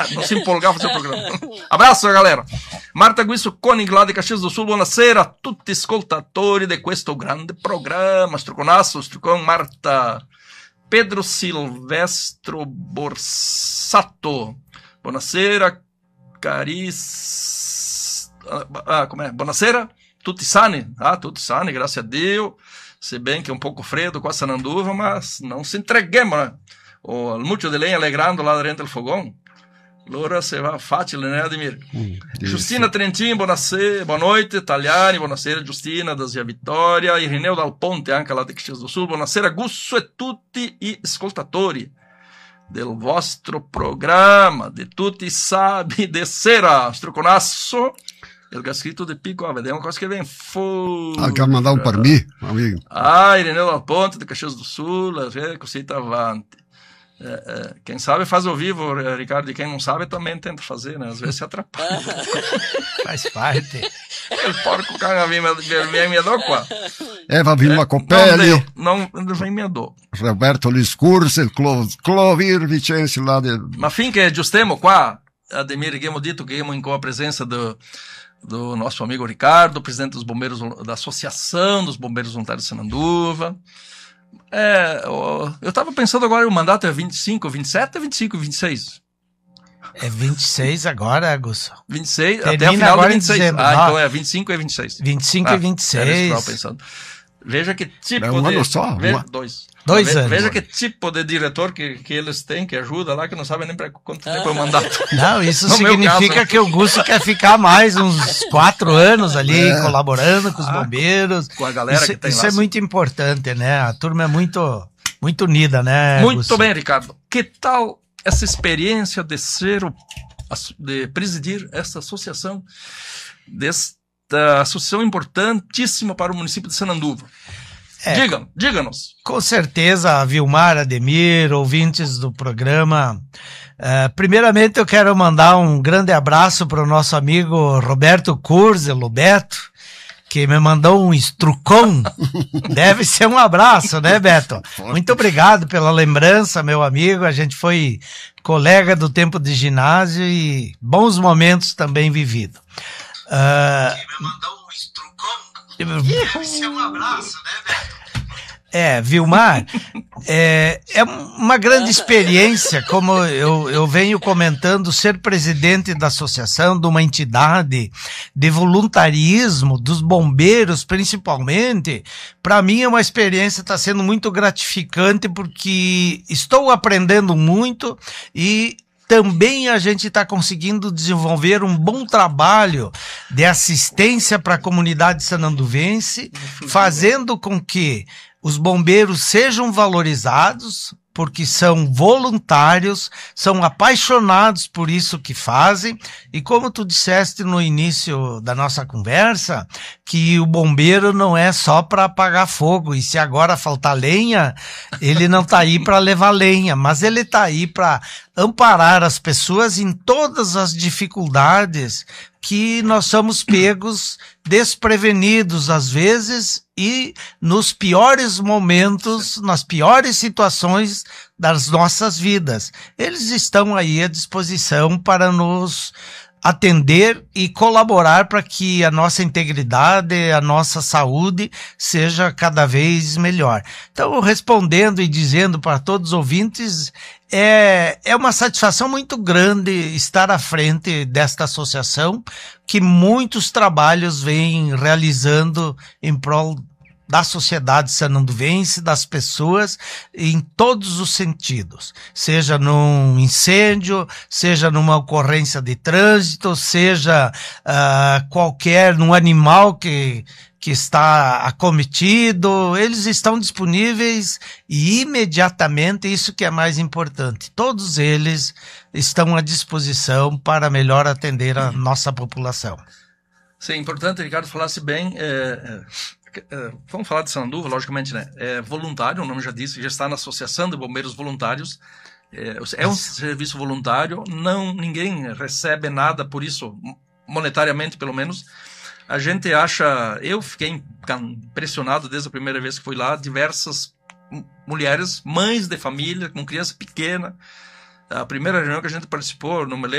Não se empolgar a fazer o programa. Abraço, galera. Marta Guisso Koenig, lá de Caxias do Sul. Buonasera a tutti ascoltatori di questo grande programma. Struconasso, Strucon, Marta. Pedro Silvestro Borsato. Buonasera, como é? Buonasera, tutti sani. Tutti sani, graças a Deus. Se bem que é um pouco freddo com a Sananduva, mas não se entreguemos, né? O mucho de lenha alegrando lá dentro do fogão. Allora se va facile, né, Ademir? Giustina Trentin, buonasera, boa noite. Tagliani, buonasera, Giustina da Zia Vittoria. Irineu Dal Ponte, anche lá de Caxias do Sul. Buonasera, Gusso e tutti gli ascoltatori del vostro programma, de tutti sabe de sera. Struconasso. Il Gascrito de Pico, vediamo cosa che vem fuori. Quer mandar para mim, amigo? Irineu Dal Ponte, de Caxias do Sul, cosita avanti. Quem sabe faz ao vivo, Ricardo, e quem não sabe também tenta fazer, né? Às vezes se atrapalha. Faz parte. Il porco cane vem me do qua. Eva Vilma Copelli. Não vem me do. Roberto Liscursi, Clovir Vicenzi lá de... Ma finché giustiamo qua, Ademir, abbiamo detto che abbiamo com a presença do nosso amigo Ricardo, presidente dos bombeiros, da Associação dos Bombeiros Voluntários de Sananduva. Eu estava pensando agora, o mandato é 25, 27 ou 25 e 26? É 26 agora, Gusso. 26, termina até o final agora de 26. Então é 25 e 26. 25 e 26. Era isso que eu estava pensando. Veja que tipo de... ano só? Dois anos. Veja que tipo de diretor que eles têm, que ajuda lá, que não sabe nem para quanto tempo é o mandato. Não, isso significa que o Gusso quer ficar mais uns 4 anos ali, colaborando com os bombeiros. Com a galera que tem lá. Isso é muito importante, né? A turma é muito unida, né, Muito Gusso? bem, Ricardo. Que tal essa experiência de de presidir essa associação, desta associação importantíssima para o município de Sananduva? Diga-nos. Com certeza, Vilmar, Ademir, ouvintes do programa. Primeiramente, eu quero mandar um grande abraço para o nosso amigo Roberto Curzel, o Beto, que me mandou um estrucão. Deve ser um abraço, né, Beto? Muito obrigado pela lembrança, meu amigo. A gente foi colega do tempo de ginásio e bons momentos também vividos. Que me mandou um estrucão. Deve ser um abraço, né, Beto? Vilmar, é uma grande experiência, como eu venho comentando, ser presidente da associação, de uma entidade de voluntarismo, dos bombeiros principalmente. Para mim é uma experiência, está sendo muito gratificante, porque estou aprendendo muito e também a gente está conseguindo desenvolver um bom trabalho de assistência para a comunidade sananduvense, fazendo com que os bombeiros sejam valorizados, porque são voluntários, são apaixonados por isso que fazem, e como tu disseste no início da nossa conversa, que o bombeiro não é só para apagar fogo, e se agora faltar lenha, ele não está aí para levar lenha, mas ele está aí para amparar as pessoas em todas as dificuldades que nós somos pegos desprevenidos às vezes e nos piores momentos, nas piores situações das nossas vidas. Eles estão aí à disposição para nos atender e colaborar para que a nossa integridade, a nossa saúde seja cada vez melhor. Então, respondendo e dizendo para todos os ouvintes, é uma satisfação muito grande estar à frente desta associação, que muitos trabalhos vem realizando em prol da sociedade sananduvense, das pessoas, em todos os sentidos. Seja num incêndio, seja numa ocorrência de trânsito, seja num animal que está acometido, eles estão disponíveis e imediatamente, isso que é mais importante, todos eles estão à disposição para melhor atender a nossa população. Sim, é importante, Ricardo, falasse bem. Vamos falar de Sananduva, logicamente, né? É voluntário, o nome já disse, já está na Associação de Bombeiros Voluntários. É um serviço voluntário, ninguém recebe nada por isso, monetariamente pelo menos. A gente acha, eu fiquei impressionado desde a primeira vez que fui lá, diversas mulheres, mães de família, com criança pequena. A primeira reunião que a gente participou, não me lembro,